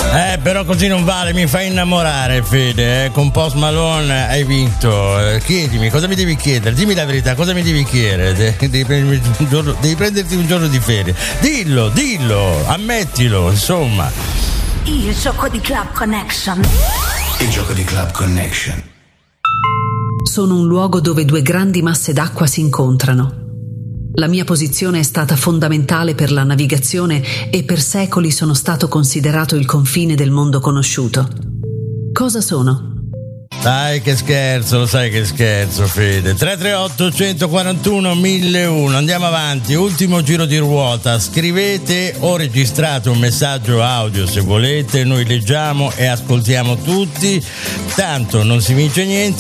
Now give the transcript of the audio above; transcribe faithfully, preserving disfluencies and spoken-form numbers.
Eh, però così non vale, mi fai innamorare, Fede. Eh. Con Post Malone hai vinto. Eh, chiedimi, cosa mi devi chiedere? Dimmi la verità, cosa mi devi chiedere? De- devi, prenderti un giorno, devi prenderti un giorno di ferie. Dillo, dillo, ammettilo, insomma. Il gioco di Club Connection. Il gioco di Club Connection. Sono un luogo dove due grandi masse d'acqua si incontrano. La mia posizione è stata fondamentale per la navigazione e per secoli sono stato considerato il confine del mondo conosciuto. Cosa sono? Dai che scherzo, lo sai che scherzo, Fede. tre tre otto centoquarantuno milleuno. Andiamo avanti, ultimo giro di ruota. Scrivete o registrate un messaggio audio se volete, noi leggiamo e ascoltiamo tutti. Tanto non si vince niente.